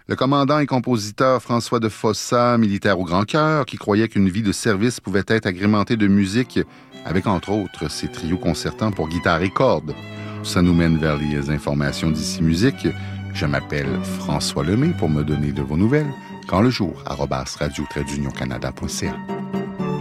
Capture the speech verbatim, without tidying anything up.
Le commandant et compositeur François de Fossa, militaire au grand cœur, qui croyait qu'une vie de service pouvait être agrémentée de musique, avec entre autres ses trios concertants pour guitare et cordes. Ça nous mène vers les informations d'Ici Musique. Je m'appelle François Lemay pour me donner de vos nouvelles. Quand le jour, arobase radio-canada point c a.